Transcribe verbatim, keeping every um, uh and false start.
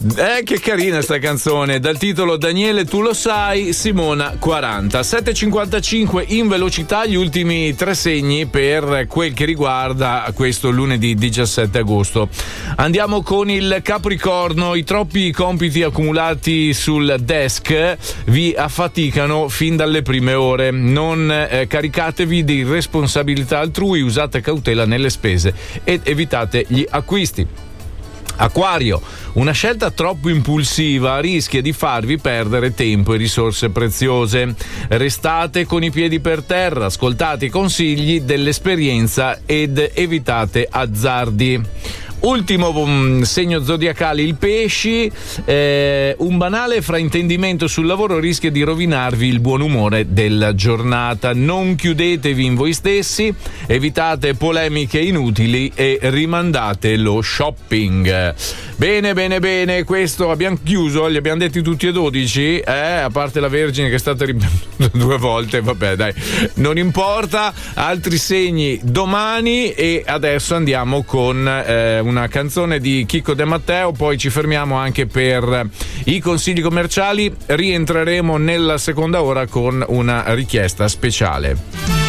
Eh, che carina sta canzone, dal titolo Daniele tu lo sai, Simona quaranta. sette e cinquantacinque in velocità, gli ultimi tre segni per quel che riguarda questo lunedì diciassette agosto. Andiamo con il Capricorno. I troppi compiti accumulati sul desk vi affaticano fin dalle prime ore. Non eh, caricatevi di responsabilità altrui, usate cautela nelle spese ed evitate gli acquisti. Acquario, una scelta troppo impulsiva rischia di farvi perdere tempo e risorse preziose. Restate con i piedi per terra, ascoltate i consigli dell'esperienza ed evitate azzardi. Ultimo um, segno zodiacale, il Pesci. Eh, un banale fraintendimento sul lavoro rischia di rovinarvi il buon umore della giornata. Non chiudetevi in voi stessi, evitate polemiche inutili e rimandate lo shopping. Bene, bene, bene, questo abbiamo chiuso, li abbiamo detti tutti e dodici, eh, a parte la Vergine che è stata ripetuta due volte, vabbè dai, non importa, altri segni domani e adesso andiamo con eh, una canzone di Chicco De Matteo, poi ci fermiamo anche per i consigli commerciali, rientreremo nella seconda ora con una richiesta speciale.